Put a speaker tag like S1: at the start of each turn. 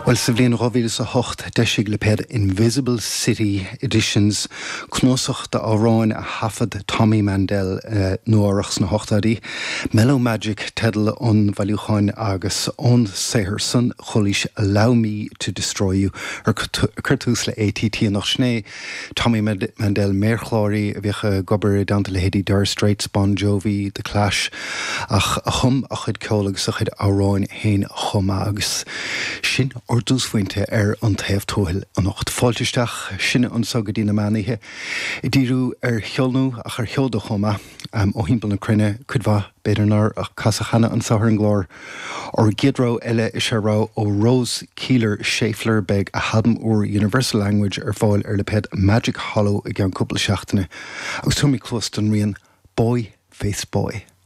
S1: Well, sa bhliain roivílas a hocht deisig le péad Invisible City Editions cnosach de áráin a hafad Tommy Mandel nuarachs na hochtarí Mellow Magic tedal on valúcháin agus on Seherson cholis Allow Me to Destroy You curtús le ATT nach sné Tommy Mandel meirchláirí a bheith gobar downta le hédí Dire Straits, Bon Jovi, The Clash ach a chum a chud ceolalas a chud áráin hain chum agus sin ordús fuinte an taobh tóhil an ocht fáilteisteach sinne an sagadína manaithe. I ddíru cheolnú a cheol do chuma ó himpeal na crunne chudmha beidirnar a casachanna an sahar an glór or gidró eile is rá ó Rose Keeler Schaeffler beg a hadam úr Universal Language fáil le péad Magic Hollow i gceann cúpla seachtaine agus tuaimí clúst an rion Boy Face Boy.